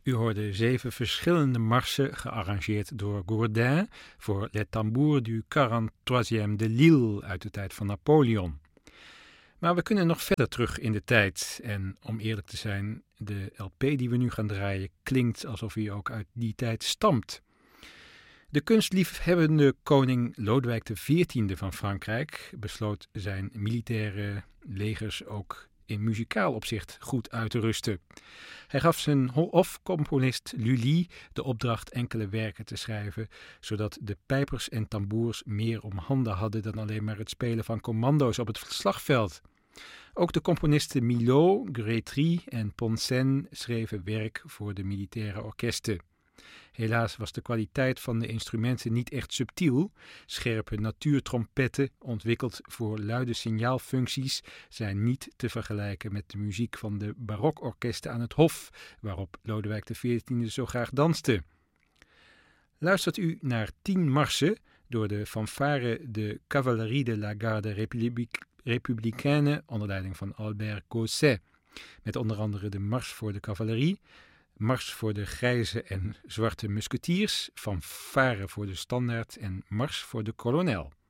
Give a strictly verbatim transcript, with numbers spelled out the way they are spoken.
U hoorde zeven verschillende marsen gearrangeerd door Gourdin voor Les Tambours du quarante-troisième de Lille uit de tijd van Napoleon. Maar we kunnen nog verder terug in de tijd en om eerlijk te zijn, de L P die we nu gaan draaien klinkt alsof hij ook uit die tijd stamt. De kunstliefhebbende koning Lodewijk de veertiende van Frankrijk besloot zijn militaire legers ook in muzikaal opzicht goed uit te rusten. Hij gaf zijn hofcomponist Lully de opdracht enkele werken te schrijven, zodat de pijpers en tamboers meer om handen hadden dan alleen maar het spelen van commando's op het slagveld. Ook de componisten Milhaud, Grétry en Ponsen schreven werk voor de militaire orkesten. Helaas was de kwaliteit van de instrumenten niet echt subtiel. Scherpe natuurtrompetten, ontwikkeld voor luide signaalfuncties, zijn niet te vergelijken met de muziek van de barokorkesten aan het Hof, waarop Lodewijk de veertiende zo graag danste. Luistert u naar tien marsen door de fanfare de Cavalerie de la Garde République, Républicaine onder leiding van Albert Gausset, met onder andere de Mars voor de cavalerie, Mars voor de grijze en zwarte musketiers, fanfare voor de standaard en Mars voor de kolonel.